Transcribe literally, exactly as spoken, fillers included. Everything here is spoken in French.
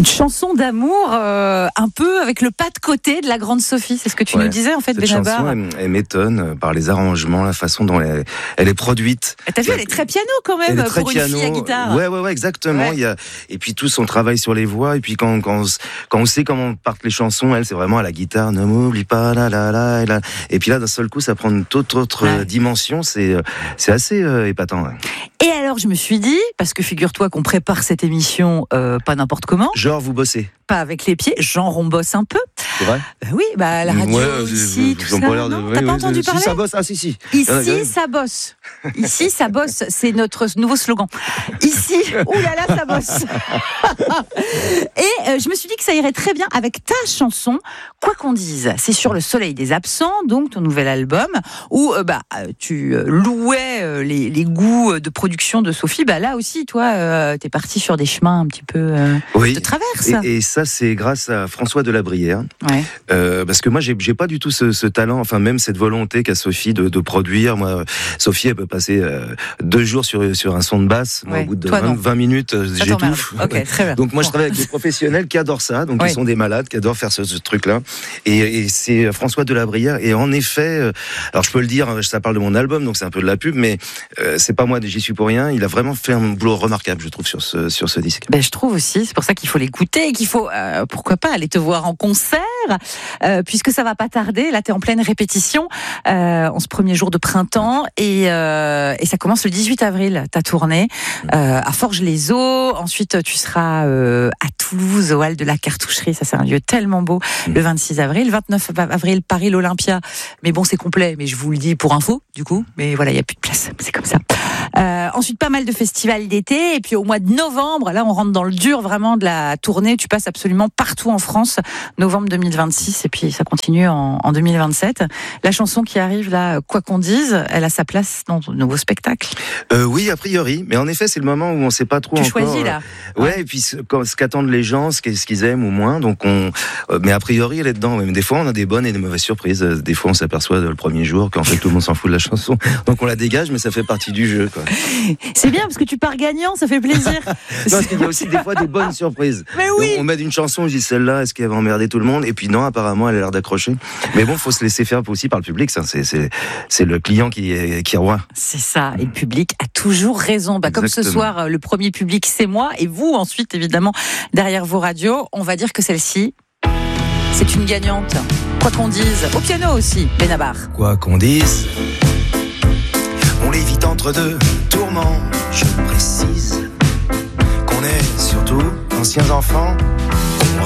chanson d'amour euh, un peu avec le pas de côté de la grande Sophie. C'est ce que tu ouais. nous disais en fait, Cette Benabar. chanson, elle, elle m'étonne par les arrangements, la façon dont elle, elle est produite. Et t'as vu, elle est très piano quand même Elle est très pour piano. une fille à guitare. Ouais, ouais, ouais, exactement. Ouais. Il y a, et puis tout son travail sur les voix. Et puis quand, quand, quand on sait comment partent les chansons, elle, c'est vraiment à la guitare. Ne m'oublie pas, la, la, la, la. Et puis là, d'un seul coup, ça prend une toute autre Ouais. dimension. C'est, c'est assez euh, épatant. Ouais. Et alors, je me suis dit, parce que figure-toi qu'on prépare cette émission euh, pas n'importe comment. Genre, vous bossez. Pas avec les pieds, genre on bosse un peu. C'est vrai? Bah oui, bah la radio ouais, ici, tout ça. Pas l'air de... Non, oui, t'as pas oui, entendu si, parler? Si ça bosse, ah si si. Ici, ça bosse. Ici, ça bosse. C'est notre nouveau slogan. Ici, oulala, ça bosse. Et euh, je me suis dit que ça irait très bien avec ta chanson, Quoi qu'on dise. C'est sur Le Soleil des Absents, donc ton nouvel album, où euh, bah tu euh, louais euh, les, les goûts de production de Sophie. Bah là aussi, toi, euh, t'es parti sur des chemins un petit peu euh, oui. de traverse. Et, et ça, c'est grâce à François Delabrière. Ouais. Euh, parce que moi, j'ai, j'ai pas du tout ce, ce talent, enfin même cette volonté qu'a Sophie de, de produire. Moi, Sophie, elle peut passer euh, deux jours sur sur un son de basse. Moi, Ouais. au bout de Toi, vingt, vingt minutes, euh, Ça j'étouffe. t'emmerde. Ok, très bien. Donc moi, je Bon. travaille avec des professionnels qui adorent ça, donc Ouais. ils sont des malades, qui adorent faire ce, ce truc-là. Et, et c'est François Delabrière. Et en effet, euh, alors je peux le dire, ça parle de mon album, donc c'est un peu de la pub, mais euh, c'est pas moi, j'y suis pour rien. Il a vraiment fait un boulot remarquable, je trouve, sur ce sur ce disque. Ben, je trouve aussi, c'est pour ça qu'il faut l'écouter et qu'il faut, euh, pourquoi pas, aller te voir en concert, euh, puisque ça va pas tarder. Là, tu es en pleine répétition euh, en ce premier jour de printemps et, euh, et ça commence le dix-huit avril, ta tournée, euh, à Forges-les-Eaux. Ensuite, tu seras euh, à Toulouse, au Hall de la Cartoucherie. Ça, c'est un lieu tellement beau, le vingt-six avril. vingt-neuf avril, Paris, l'Olympia. Mais bon, c'est complet, mais je vous le dis pour info, du coup. Mais voilà, il n'y a plus de place, c'est comme ça. Euh, ensuite, pas mal de festivals d'été. Et puis au mois de novembre, là, on rentre dans le dur vraiment de la tournée. Tu passes absolument partout en France, novembre deux mille vingt-six. Et puis ça continue en, en deux mille vingt-sept. La chanson qui arrive là, Quoi qu'on dise, elle a sa place dans ton nouveau spectacle. Euh, oui, a priori. Mais en effet, c'est le moment où on ne sait pas trop Tu encore. choisis là. Euh, ouais, ouais, et puis ce, ce qu'attendent les gens, ce qu'ils aiment ou moins. Donc on, euh, mais a priori, elle est dedans. Même des fois, on a des bonnes et des mauvaises surprises. Des fois, on s'aperçoit le premier jour qu'en fait tout le monde s'en fout de la chanson. Donc on la dégage, mais ça fait partie du jeu, quoi. C'est bien parce que tu pars gagnant, ça fait plaisir. Non, parce qu'il y a aussi des fois des bonnes surprises. Mais oui. Donc, on met une chanson, on se dit celle-là, est-ce qu'elle va emmerder tout le monde? Et puis non, apparemment, elle a l'air d'accrocher. Mais bon, faut se laisser faire aussi par le public. Ça, c'est, c'est, c'est le client qui est, qui est roi. C'est ça. Et le public a toujours raison. Bah, comme ce soir, le premier public, c'est moi. Et vous, ensuite, évidemment, derrière vos radios, on va dire que celle-ci, c'est une gagnante. Quoi qu'on dise. Au piano aussi, Benabar. Quoi qu'on dise, on l'évite entre deux tourments. Je précise qu'on est surtout anciens enfants